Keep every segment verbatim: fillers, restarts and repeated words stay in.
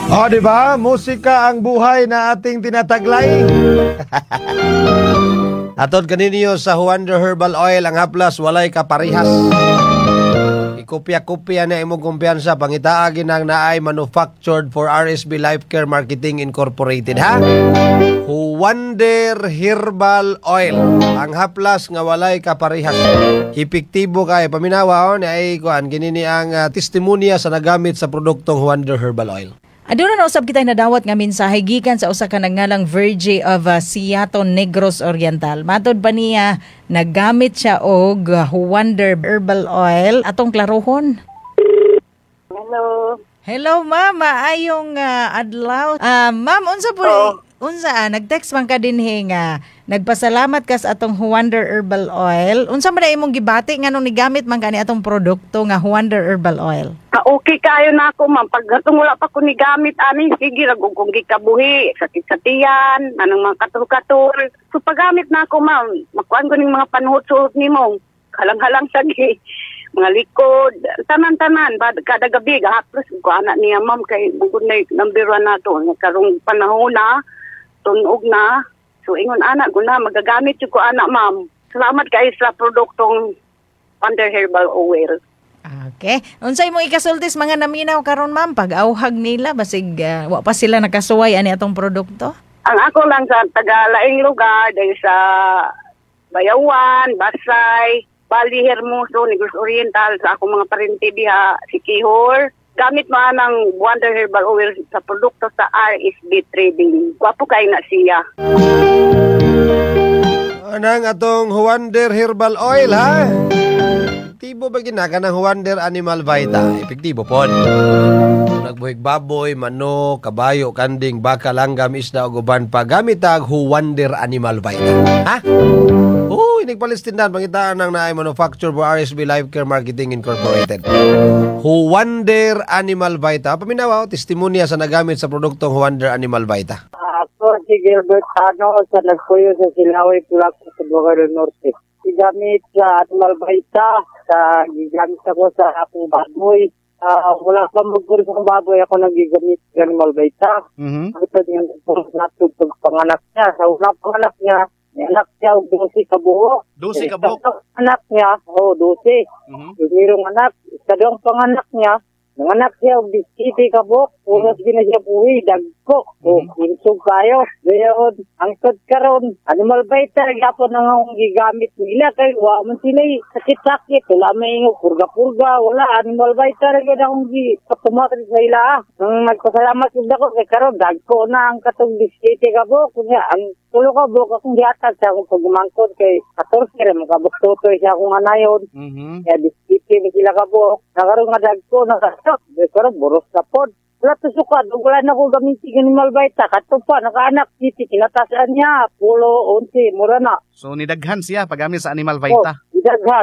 O, di ba? Musika ang buhay na ating tinataglay. Atod kaninyo sa Wonder Herbal Oil, ang haplas walay kaparihas. Ikopya-kopya na imong kumpiyansa, pangitaagin ang naay manufactured for R S B Life Care Marketing Incorporated, ha? Wonder Herbal Oil, ang haplas nga walay kaparihas. Epektibo kay paminawa ni ay kuan kinini ang uh, testimonya sa nagamit sa produktong Wonder Herbal Oil. Aduna na usab kitay nadawat nga mensahe gikan sa usa ka nagngalang Virgie of uh, Seattle Negros Oriental. Matod ba niya naggamit siya og uh, Wonder Herbal Oil atong klarohon? Hello. Hello ma'am, maayong uh, adlaw. Uh, ma'am, unsa po Oh. unsa ah, nag-text man ka dinhi nga nagpasalamat ka sa atong Wonder Herbal Oil. Unsa man na imong gibati nganong nigamit man kani atong produkto nga Wonder Herbal Oil? Ah, okay kayo na ako, ma'am. Pag gatong wala pa ko ni gamit, ani, sige, ragong kong gikabuhi, sakit sa tiyan, anong mga katul-katul. So, paggamit na ako, ma'am, makuhaan ko ng mga panuhot-suhot ni mo. Halang-halang sagi, mga likod, tanan-tanan, bad, kada gabi, gahaplos, ko anak niya, ma'am, kay bugod na number one na to. Karong panahon na, tunog na. So, ingon anak ko na, magagamit yung ko anak, ma'am. Salamat kayo sa produktong Wonder Herbal Oil. Okay. Unsay mo ikasultis mga naminaw karon ma'am pag auhag nila basig uh, wa pa sila nakasuway ani atong produkto? Ang ako lang sa taga-laing lugar dahil sa Bayawan, Basay, Bali, Hermoso, Negros Oriental, sa akong mga parente diha, si Kihor. Gamit mo ng Wonder Herbal Oil sa produkto sa R S B Trading. Wapo kayo na siya. Anang atong Wonder Herbal Oil, ha? Epektibo ba ginaka ng Wonder Animal Vita? Epektibo po. Nagbuhig baboy, manok, kabayo, kanding, baka, langgam, isda, o guban pa. Gamit ang Wonder Animal Vita. Ha? Oo, inigpalistindan. Pangitaan ng naay manufacturer for R S B Life Care Marketing Incorporated. Wonder Animal Vita. Paminawa, testimonya sa nagamit sa produktong Wonder Animal Vita. Ako si Gilbert Hano sa nagpuyo sa Silaway, Pulak sa Bogor del Norte. Gigamit sa Animal Vita, sa gigamit ako sa akong baboy. Uh, wala pa magpuri sa baboy, ako nagigamit sa Animal Vita. Mm-hmm. Ito din yung natug pag panganak niya. Sa unang panganak niya, may anak niya, dosi kabuo. Dosi kabuo? Anak niya, oo, oh, dosi. Mm-hmm. Yung mirong anak, sa doong panganak niya, nanganak siya, biskiti ka po, unos mm-hmm. din siya puwi, dagko, o mm-hmm. kinsog kayo. Gayon, angkod karon Animal Vita, yapon na nga gigamit nila, kay wa man sila sakit-sakit, wala may purga-purga, wala, Animal Vita, rin na akong gipatumatri sa ila. Nang nagpasalamat yung dako, kay karon dagko na ang katong biskiti ka po, kunya, ang tulo ka po, akong giatag siya akong pagumangkod, kay katorse rin, magkabuktotoy siya akong anayon, Mm-hmm. kaya biskiti ni sila ka po, nakaroon nga dagko, nakasok, pero boros na po. Wala to suka, wala na ko gamitin ng Animal Vita. Kato pa, nakaanak, titi, kinatasan niya, pulo, unsi, mura na. So, nidaghan siya paggamit sa Animal Vita. Oh, idaghan.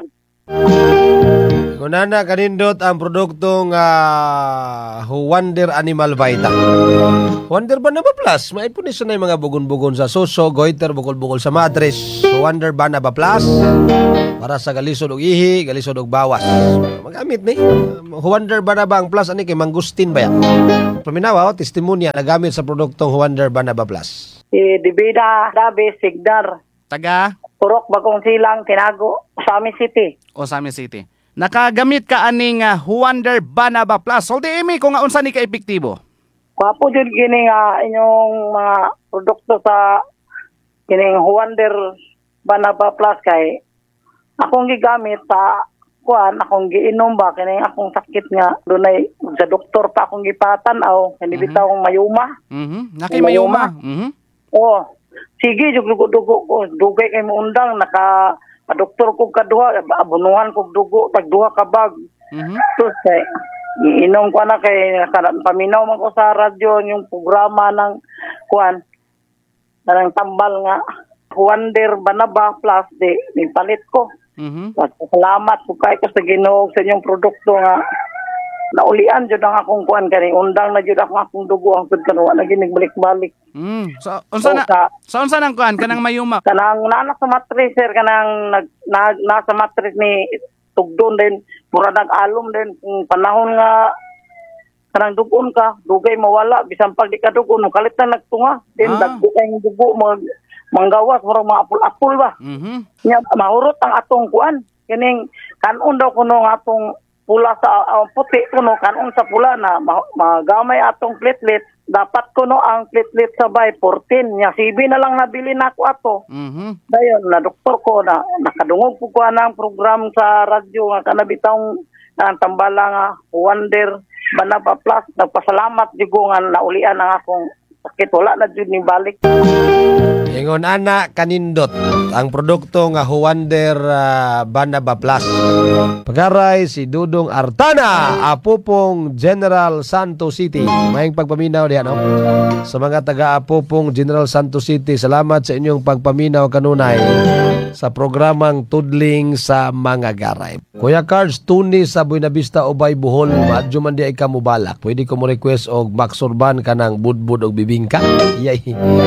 Kunana kanindot ang produktong uh, Wonder Animal Vita. Wonder Banaba Plus, may po niso na yung mga bugon-bugon sa suso, goiter, bukol-bukol sa matres. Wonder Banaba Plus, para sa galisod og ihi, galisod og bawas. Magamit ni. Wonder Banaba ang Plus, ani kay Mangustin ba yan? Paminawa, testimonya, nagamit sa produktong Wonder Banaba Plus. Si Dibida, Dabe, Sigdar, Taga Turok, Bagong Silang, Tinago, Sami City. Osami City. Nakagamit ka aning uh, Wonder Banaba Plus. So, di imi kung nga unsa ni ka-epektibo. Wapo dyan gini nga inyong mga produkto sa kining Wonder Banaba Plus kay akong gigamit sa kuan, akong giinom ba kining akong sakit nga dunay sa doktor pa akong gipatan-aw, hindi Mm-hmm. bitaw akong mayuma. Mhm. Nakay mayuma. Mhm. Oh, sige, yung dugo-dugo ko, dugay kay mo undang, naka, doktor ko kaduha, abunuhan ko dugo, pagduha ka bag. Mhm. So, kay, iinom ko na kay, paminaw man ko sa radyo, yung programa ng, kuan, ng tambal nga, Wonder Banaba Plus, di, di palit ko. Mhm. Salamat po kayo sa Ginoo sa inyong produkto nga, naulian jud ang akong kuan kani undang na jud ako akong dugo ang pud kanuwa na ginig balik-balik. Mm. So, unsa na? sa Sa unsa nang kuan kanang mayuma? kanang nanak sa matris sir kanang nag na, nasa matris ni tugdon din mura nag-alom din kung panahon nga kanang dugon ka, dugay mawala, bisan pag di ka dugon, no, kalit na nagtunga. Then, Ah. dagko kayong dugo, mag, manggawas, marang mga apul-apul ba? Mhm. Nya, mahurot ang atong kuan. Kining, kanon daw kuno nga atong pula sa uh, puti kuno, kanon sa pula na ma- magamay atong platelet. Dapat kuno ang platelet sabay fourteen. Nya, sibi na lang nabili na ako ato. Mhm. Dayon, na doktor ko na nakadungog po ko ang program sa radyo nga kanabitang ang tambala nga Wonder Banaba Plus. Nagpasalamat jud ko nga naulian ang akong sakit. Wala na jud ni balik. Ingon ana kanindot ang produkto nga Huwander uh, Banaba Plus. Pagaray si Dudong Artana, Apupong General Santos City. Mayang pagpaminaw diha no. Sa mga taga Apupong General Santos City, salamat sa inyong pagpaminaw kanunay sa programang Tudling sa Mga Garay. Kuya Cards, tuni sa Buenavista Ubay Bohol, madyo man di ay ka mubalak. Pwede ko mo request og Max Urban kanang budbud og bibingka. Yay.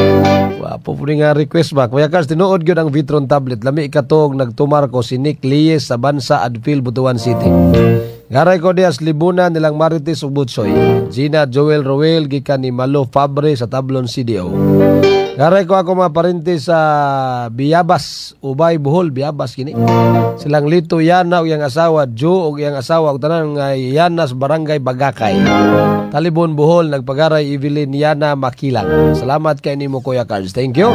Wapo po nga request ba. Kuya Cards, tinuod gyud ang Vitron tablet. Lami ikatog nagtumar ko si Nick Lies sa Bansa Adfield, Butuan City. Garay ko dias libunan nilang Marites ug Butsoy. Gina Joel Roel gikan ni Malo Fabre sa Tablon C D O. Garay ko ako mga parente sa Biabas, Ubay Bohol, Biabas kini. Silang Lito Yana ug iyang asawa Joe ug iyang asawa ug tanan nga Yanas Barangay Bagakay. Talibon Bohol nagpagaray Evelyn Yana Makilang. Salamat kay nimo Kuya Cards. Thank you.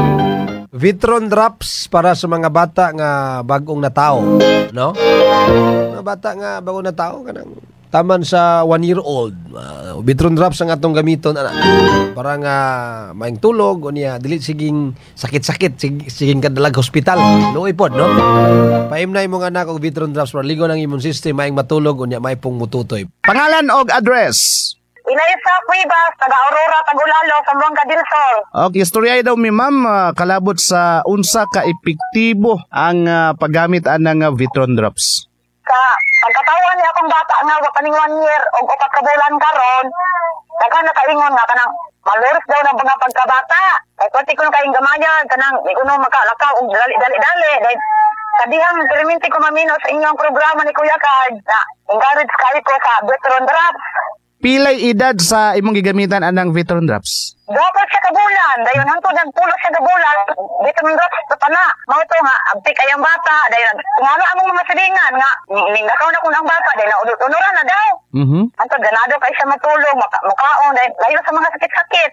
Vitron drops para sa mga bata nga bagong natao, no? Mga bata nga bagong natao kanang taman sa one year old. Uh, Vitron drops ang atong gamiton ana. Para nga maing tulog o niya dili siging sakit-sakit sig, siging kadalag hospital. Luoy pod, no? Paimnay mo nga anak og Vitron drops para ligo ng immune system maing matulog o niya may pong mututoy. Pangalan og address. Inaysa Cuevas, taga Aurora, Tagulalo, Zamboanga del Sol. Okay, istorya daw mi ma'am ah, kalabot sa unsa ka epektibo ang ah, paggamit anang ah, Vitron drops. Sa pagkatawan niya akong bata nga, kaning one year, o upat ka bulan karon, daga nakaingon nga kanang maluris daw ng mga pagkabata. Ay pati ko kayong gamayan, kanang ikuno makalakaw, og dali-dali-dali. Dahil kadihang perminti ko mamino sa inyong programa ni Kuya Card na encourage kayo ko sa Vitron Drops. Pilay edad sa imong gigamitan anang Vitron drops? Dapat siya kabulan. Dayon hantod nagpulos siya kabulan. Vitron Drops ito pa na. Mga ito nga, abti kayang bata. Dayon, nga na among mga silingan nga. Ningakaw na kung ang bata. Dayon na unod-unuran na daw. Mhm. Hantod ganado kayo siya matulog. Maka, mukaon. Dayon, dayon sa mga sakit-sakit.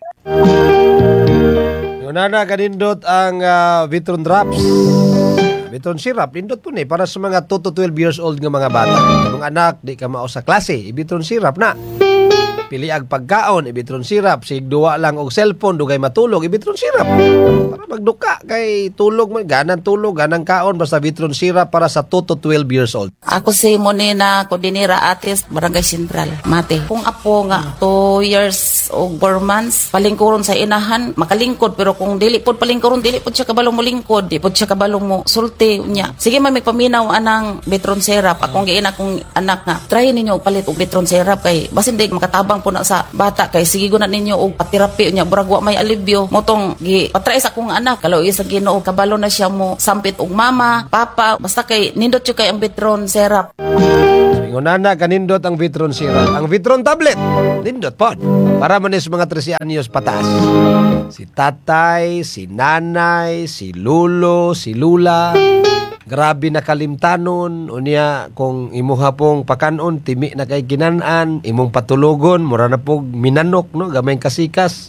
Yun na na kanindot ang uh, Vitron drops. Vitron syrup, nindot po ni para sa mga two to twelve years old nga mga bata. Kung anak, di ka mao sa klase, Vitron syrup na. Pili ag pagkaon, Vitron syrup. Sigduwa lang og cellphone, dugay matulog, Vitron syrup. Para magduka kay tulog man, ganang tulog, ganang kaon, basta Vitron syrup para sa two to twelve years old. Ako si Monina Cordinera Atis, Barangay Central, Mate. Kung apo nga, two years o four months, palingkuron sa inahan, makalingkod. Pero kung dili pod palingkuron, dili pod siya kabalong mo lingkod, di pod siya kabalong mo sulti niya. Sige may magpaminaw anang Vitron syrup. Akong giin akong anak nga, try ninyo palit og Vitron syrup kay basin di makatabang po na sa bata kay sige na ninyo og paterapi niya burag wa may alibyo motong gi patry sa akong anak kalaw isa Ginoo kabalo na siya mo sampit og mama papa basta kay nindot siya kay ang Vitron syrup. Ingon na kanindot ang Vitron syrup. Ang Vitron tablet, nindot pod. Para man sa mga thirteen anyos pataas. Si tatay, si nanay, si lulo, si lula. Grabe na kalimtanon unya kung imuha pong pakanon timi na kay ginanan imong patulogon mura na pog minanok no gamay kasikas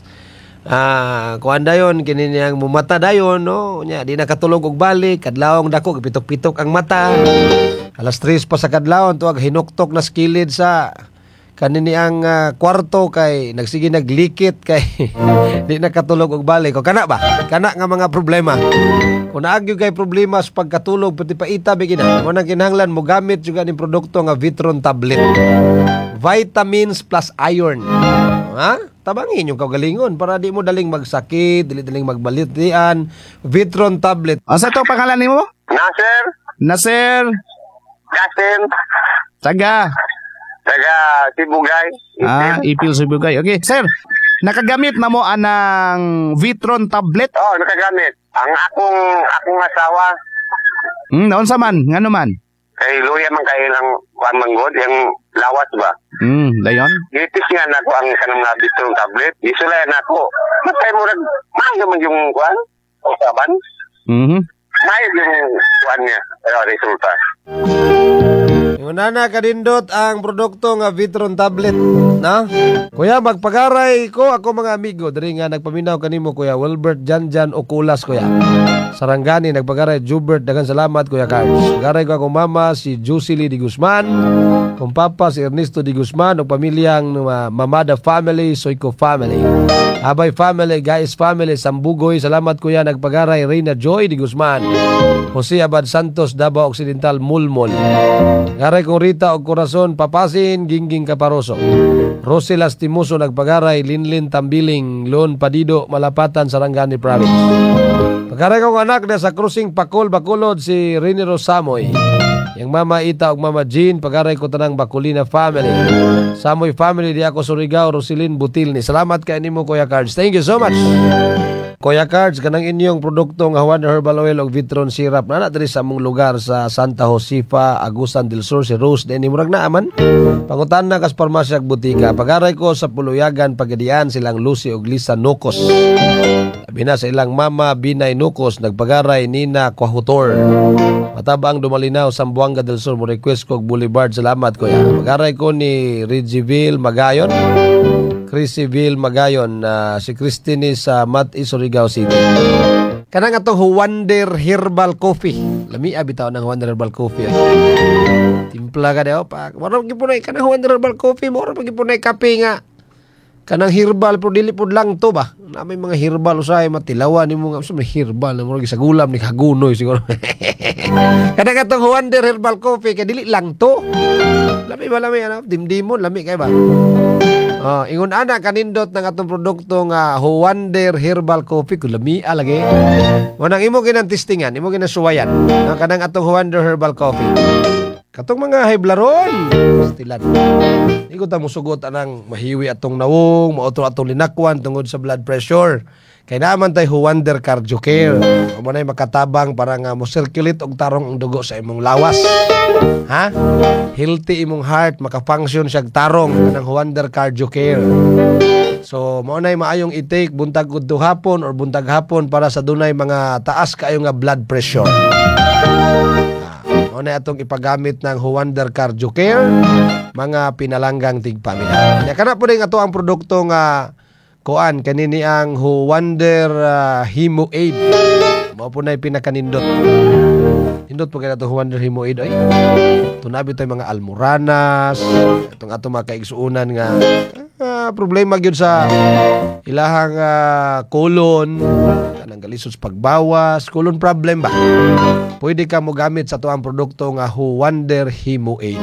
ah kuan dayon kini niyang mumata dayon no unya di nakatulog og balik kadlawong dako pitok-pitok ang mata alas tres pa sa kadlawon tuag hinuktok na skilid sa kanini ang uh, kwarto kay nagsige naglikit kay di nakatulog og balik ko kana ba kana nga mga problema kung naagyo kay problema sa pagkatulog pati paita bigina mo nang kinahanglan mo gamit juga ning produkto nga Vitron tablet vitamins plus iron ha tabangin yung kagalingon para di mo daling magsakit dili daling magbalitian Vitron tablet. Asa to pangalan nimo? Nasir, Nasir Kasim, Taga taga Sibugay. Ah, Ipil Sibugay. Okay, sir. Nakagamit na mo anang Vitron tablet? Oh, nakagamit. Ang akong akong asawa, Hmm, naon sa man? Ngano man? Kay luya man kayo ng kuan manggod, yung lawas ba? Hmm, dayon. Gitis nga na ko ang kanang nga bitrong tablet. Isulay na ko. Matay mo rin, mayo man yung kuan, usaban. Mhm. Mayo yung kuan niya, pero resulta. Una na kadindot ang produkto nga Vitron tablet, na? Kuya, magpagaray ko ako mga amigo diri nga nagpaminaw kanimo Kuya Wilbert Janjan Okulas Kuya. Sarangani nagpagaray Jubert, daghang salamat Kuya Carlos. Pagaray ko akong mama si Jusili Di Guzman, kung papa si Ernesto Di Guzman ug pamilyang uh, Mamada family, Soyko family. Abay family, guys family, Sambugoy, salamat Kuya nagpagaray Reina Joy Di Guzman. Jose Abad Santos, Davao Occidental, Mulmol. Garay kong Rita og Corazon, Papasin, Gingging Caparoso. Rosel Astimoso nagpagaray, Linlin Tambiling, Lon Padido, Malapatan, Sarangani Province. Pagaray kong anak na sa Cruising Pakol, Bacolod, si Rinero Samoy. Yang mama Ita ug mama Jean, pagaray ko tanang Bacolina family. Samoy family di ako Surigao, Rosilin Butilni. Salamat kay nimo Kuya Cards. Thank you so much. Kuya Cards, kanang inyong produkto nga Wonder Herbal Oil o Vitron Syrup na diri sa among lugar sa Santa Josefa, Agusan del Sur, si Rose din murag na aman. Pangutan na kas parmasya ug butika. Pagaray ko sa Puluyagan, Pagadian, silang Lucy ug Lisa Nukos. Labi na sa ilang mama Binay Nukos, nagpagaray Nina Kwahutor. Matabang Dumalinaw, Sambuanga del Sur, mo request ko og Boulevard. Salamat Kuya. Pagaray ko ni Regiville Magayon, Chrissyville Magayon, uh, si Christine sa Mati, Surigao City. Kanang atong Wonder Herbal Coffee. Lami bitaw ng Wonder Herbal Coffee. Ay. Timpla ka daw pa. Moro gipunay kanang Wonder Herbal Coffee, moro gipunay kape nga. Kanang herbal pero dili pud lang to ba. Na may mga herbal usay matilawan nimo nga sa herbal moro gi sa gulam ni kagunoy siguro. Kanang atong Wonder Herbal Coffee kay dili lang to. Lami ba lami ano? Dimdimon lami kay ba? Oh, ingon ana kanindot ng atong produkto nga Wonder Herbal Coffee ko lami lagi. Mo nang imo ginang testingan, imo ginang suwayan. Ang kanang atong Wonder Herbal Coffee. Katong mga high blaron, stilan. Iko ta musugot anang mahiwi atong nawong, maotro atong linakwan tungod sa blood pressure. Kay naman tay Wonder Cardio Care. Amo nay makatabang para nga mo circulate og tarong ang dugo sa imong lawas. Ha? Healthy imong heart, maka-function siya tarong ng Wonder Cardio Care. So, mao nay maayong i-take buntag udto hapon or buntag hapon para sa dunay mga taas kaayo nga blood pressure. Mao nay atong ipagamit ng Wonder Cardio Care, mga pinalanggang tigpamilya. Nya kana po ning ato ang produkto nga kuan kanini ang Wonder uh, Hemo Aid. Mao po nay pinakanindot. Indot po kaya ito Wonder Hemo Aid ay. Tunabi tayo mga almoranas, itong ato mga kaigsuunan nga ah, problema gyud sa ilahang uh, colon, kanang galisos pagbawas, colon problem ba? Pwede ka mo gamit sa tuang produkto nga Wonder Hemo Aid.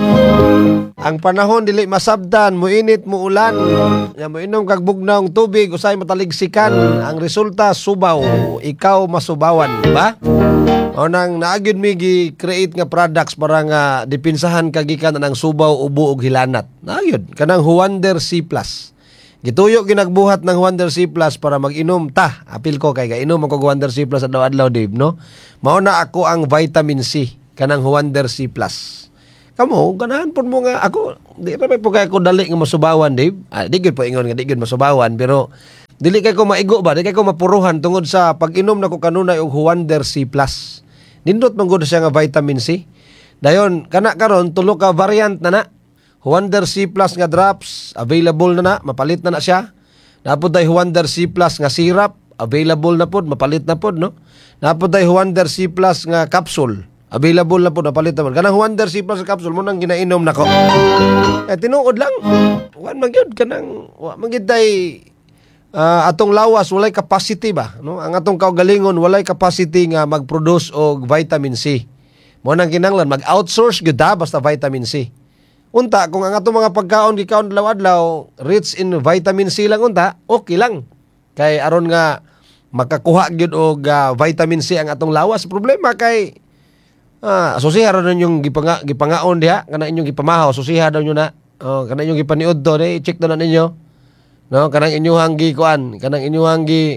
Ang panahon dili masabtan, muinit, muulan, ya mo inom kag bugnaw ng tubig, usay mataligsikan, ang resulta subaw, ikaw masubawan, ba? O nang naagid mi gi-create nga products para nga dipinsahan kagikan ng subaw, ubo ug hilanat. Naagid kanang Wonder C plus. Gituyo ginagbuhat ng Wonder C plus para mag-inom ta. Apil ko kay gainom ako Wonder C plus adlaw-adlaw, Dave, no? Mao na ako ang vitamin C kanang Wonder C plus. Kamo ganahan pud mo nga ako di ra po kay ako dali nga masubawan, Dave. Ah, di gyud po ingon nga di gyud masubawan pero dili kay ko maigo ba, di kay ko mapuruhan tungod sa pag-inom nako kanunay og Wonder C plus. Nindot man gud siya nga vitamin C. Dayon kana karon tulo ka variant na na. Wonder C plus nga drops available na na, mapalit na na siya. Napod tay Wonder C plus nga syrup available na pod, mapalit na pod, no. Napod tay Wonder C plus nga capsule available na pod, mapalit na pod. Kanang Wonder C plus nga capsule mo nang ginainom nako. Eh tinuod lang. Wan man gyud kanang wa man gyud tay uh, atong lawas walay capacity ba, no? Ang atong kaugalingon walay capacity nga mag-produce og vitamin C. Mo nang kinahanglan mag-outsource gyud ta basta vitamin C. Unta kung ang atong mga pagkaon gikaon adlaw-adlaw rich in vitamin C lang unta, okay lang. Kay aron nga makakuha gyud og uh, vitamin C ang atong lawas. Problema kay ah, susiha ra ninyong gipanga gipangaon diha kana inyong gipamahaw, susiha daw nyo na. Oh, kana inyong gipaniud to, di check na ninyo. No, kanang inyong gi kuan, kanang inyong gi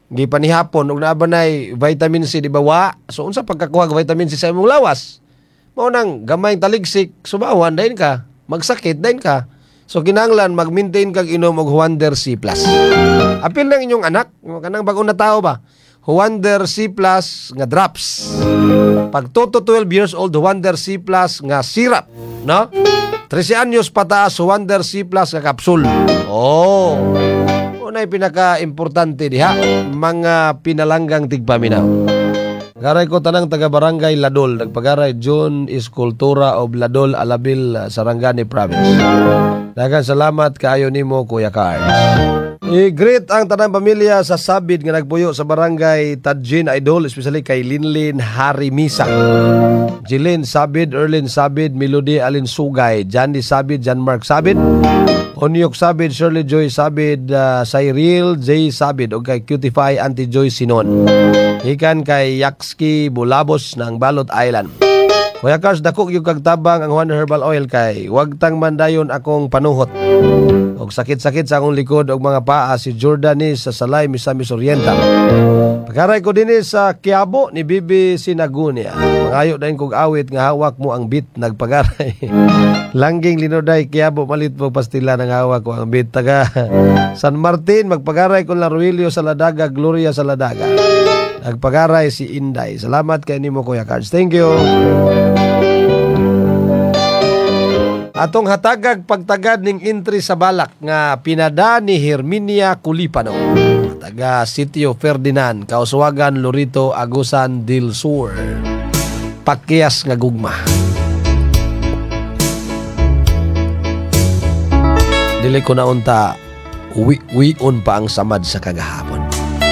gipanihapon og naa ba nay vitamin C di ba wa? So unsa pagkakuha og vitamin C sa imong lawas? Mao nang gamay taligsik, subawan dahin ka, magsakit dahin ka. So kinahanglan mag-maintain kag inom og Huander C plus. Apil ng inyong anak, kanang bag-o na tao ba? Huander C plus nga drops. Pag two to twelve years old, Huander C plus nga syrup, no? thirteen anyos pataas, Huander C plus nga kapsul. Oh. Unay pinaka-importante diha, mga pinalanggang tigpaminaw. Garay ko tanang taga-barangay Ladol, nagpagaray June Iskultura of Ladol, Alabil, Sarangani Province. Daghang salamat kaayo nimo Kuya Cards. I-greet ang tanang pamilya sa Sabid nga nagpuyo sa barangay Tadjin Idol, especially kay Linlin Harimisa, Jilin Sabid, Erlin Sabid, Melody Alin Sugay, Jandy Sabid, John Mark Sabid, Onyok Sabid, Shirley Joy Sabid, uh, Cyril J Sabid, o kay Cutify Auntie Joy Sinon. Ikan kay Yakski Bulabos ng Balot Island. Kuya Cars, dako yung kagtabang ang Huander Herbal Oil kay wag tang mandayon akong panuhot. Og sakit-sakit sa akong likod og mga paa si Jordanis sa Salay, Misamis Oriental. Pagkaray ko din sa Quiabo ni Bibi Sinagunia. Mangayo dahin kog awit nga hawak mo ang bit nagpagaray. Langging linoday Quiabo malit po pastila ng hawak ko ang bit taga San Martin. Magpagaray ko lang Ruilio sa Ladaga, Gloria sa Ladaga. Nagpagaray si Inday. Salamat kay nimo Kuya Cards. Thank you. Atong hatagag pagtagad ning entry sa balak nga pinada ni Herminia Culipano, taga Sitio Ferdinand, Kauswagan, Lorito, Agusan del Sur. Pakyas nga gugma. Dili ko na unta uwi-uwion pa ang samad sa kagahapon.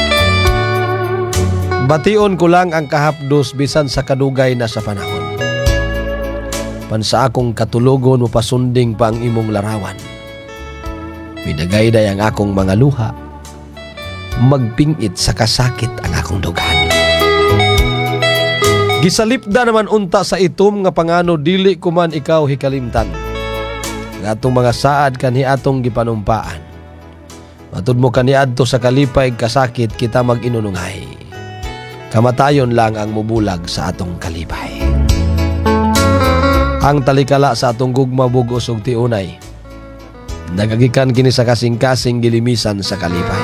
Bation ko lang ang kahapdos bisan sa kadugay na sa panahon. Pansa akong katulogon mo pasunding pa ang imong larawan. Minagayday ang akong mga luha. Magpingit sa kasakit ang akong dugan. Gisalipda naman unta sa itom nga pangano dili ko man ikaw hikalimtan. Nga atong mga saad kanhi atong gipanumpaan. Matud mo kaniadto sa kalipay kasakit kita mag-inunungay. Kamatayon lang ang mubulag sa atong kalipay. Ang talikala sa atong gugma bugos ug tiunay. Nagagikan kini sa kasing-kasing gilimisan sa kalipay.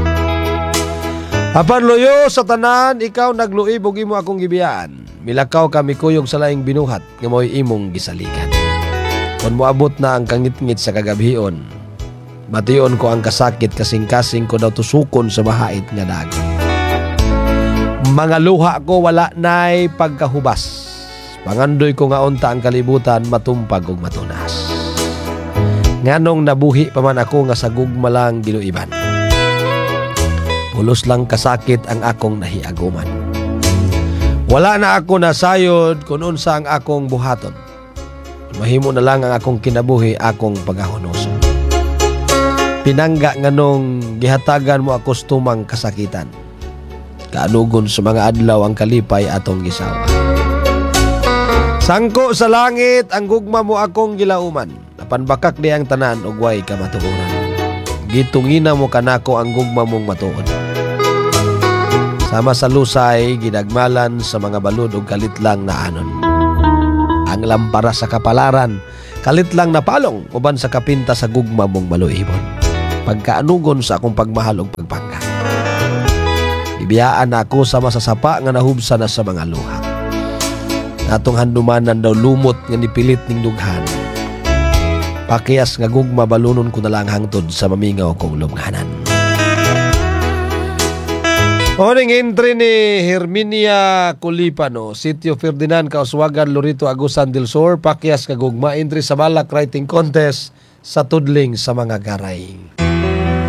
Apan loyo sa tanan, ikaw nagluib og imo akong gibiyaan. Milakaw kami kuyog sa laing binuhat nga mo'y imong gisalikan. Kung moabot na ang kangit-ngit sa kagabhion, mation ko ang kasakit kasing-kasing ko daw tusukon sa mahait nga dagat. Mga luha ko wala na'y pagkahubas. Pangandoy ko nga unta ang kalibutan matumpag ug matunas. Nganong nabuhi pa man ako nga sa gugma lang giluiban. Pulos lang kasakit ang akong nahiaguman. Wala na ako nasayod kung unsa ang akong buhaton. Mahimo na lang ang akong kinabuhi akong pagahunoso. Pinangga nganong gihatagan mo ako tumang kasakitan. Kaanugon sa mga adlaw ang kalipay atong gisawa. Sangko sa langit ang gugma mo akong gilauman. Napanbakak di ang tanan ug way kamatuoran. Gitungina mo kanako ang gugma mong matuod. Sama sa lusay gidagmalan sa mga balud ug kalit lang na anon. Ang lampara sa kapalaran kalit lang na palong uban sa kapinta sa gugma mong maluibon. Pagkaanugon sa akong pagmahal ug pagpangga. Ibiyaan na ako sa masasapa nga nahubsa na sa mga luha. Atong handumanan daw lumot nga nipilit ning dughan. Pakiyas nga gugma balunon ko na lang hangtod sa mamingaw kong lubnganan. Oning entry ni Herminia Culipano, Sitio Ferdinand, Kauswagan, Lorito, Agusan del Sur, pakiyas nga gugma, entry sa balak writing contest sa tudling sa mga garay.